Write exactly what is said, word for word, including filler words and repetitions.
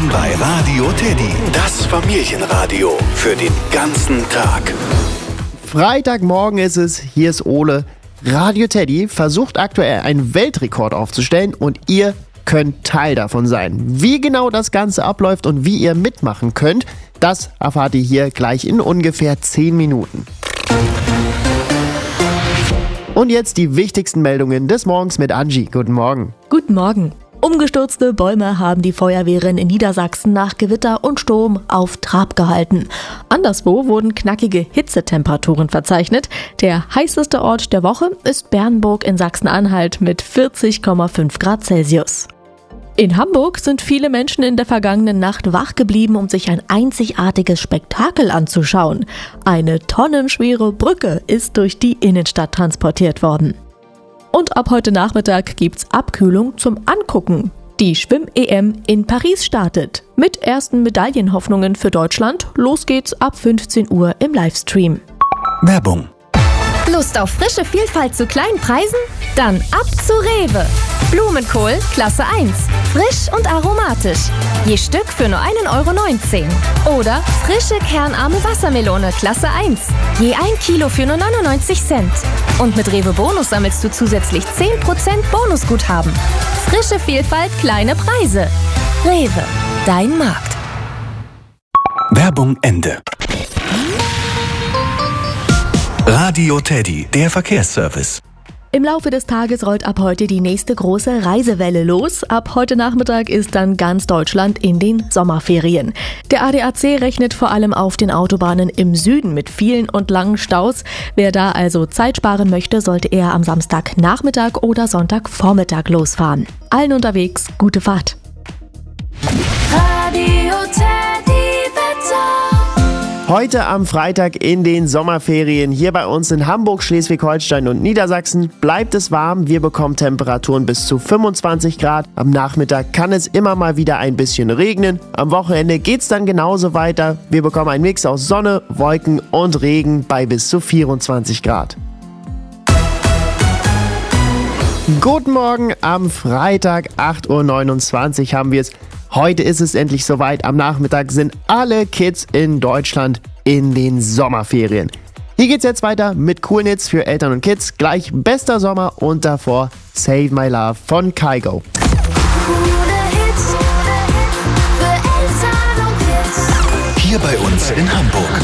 Willkommen bei Radio Teddy, das Familienradio für den ganzen Tag. Freitagmorgen ist es, hier ist Ole. Radio Teddy versucht aktuell einen Weltrekord aufzustellen und ihr könnt Teil davon sein. Wie genau das Ganze abläuft und wie ihr mitmachen könnt, das erfahrt ihr hier gleich in ungefähr zehn Minuten. Und jetzt die wichtigsten Meldungen des Morgens mit Angie. Guten Morgen. Guten Morgen. Umgestürzte Bäume haben die Feuerwehren in Niedersachsen nach Gewitter und Sturm auf Trab gehalten. Anderswo wurden knackige Hitzetemperaturen verzeichnet. Der heißeste Ort der Woche ist Bernburg in Sachsen-Anhalt mit vierzig Komma fünf Grad Celsius. In Hamburg sind viele Menschen in der vergangenen Nacht wach geblieben, um sich ein einzigartiges Spektakel anzuschauen. Eine tonnenschwere Brücke ist durch die Innenstadt transportiert worden. Und ab heute Nachmittag gibt's Abkühlung zum Angucken. Die Schwimm-E M in Paris startet. Mit ersten Medaillenhoffnungen für Deutschland. Los geht's ab fünfzehn Uhr im Livestream. Werbung. Lust auf frische Vielfalt zu kleinen Preisen? Dann ab zu Rewe. Blumenkohl Klasse eins. Frisch und aromatisch. Je Stück für nur ein Euro neunzehn. Oder frische kernarme Wassermelone Klasse eins. Je ein Kilo für nur neunundneunzig Cent. Und mit Rewe Bonus sammelst du zusätzlich zehn Prozent Bonusguthaben. Frische Vielfalt, kleine Preise. Rewe, dein Markt. Werbung Ende. Radio Teddy, der Verkehrsservice. Im Laufe des Tages rollt ab heute die nächste große Reisewelle los. Ab heute Nachmittag ist dann ganz Deutschland in den Sommerferien. Der A D A C rechnet vor allem auf den Autobahnen im Süden mit vielen und langen Staus. Wer da also Zeit sparen möchte, sollte eher am Samstagnachmittag oder Sonntagvormittag losfahren. Allen unterwegs gute Fahrt. Radio Teddy Wetter. Heute am Freitag in den Sommerferien hier bei uns in Hamburg, Schleswig-Holstein und Niedersachsen bleibt es warm. Wir bekommen Temperaturen bis zu fünfundzwanzig Grad. Am Nachmittag kann es immer mal wieder ein bisschen regnen. Am Wochenende geht's dann genauso weiter. Wir bekommen einen Mix aus Sonne, Wolken und Regen bei bis zu vierundzwanzig Grad. Guten Morgen am Freitag, acht Uhr neunundzwanzig haben wir es. Heute ist es endlich soweit. Am Nachmittag sind alle Kids in Deutschland in den Sommerferien. Hier geht's jetzt weiter mit coolen Hits für Eltern und Kids. Gleich bester Sommer und davor Save My Love von Kygo. Hier bei uns in Hamburg.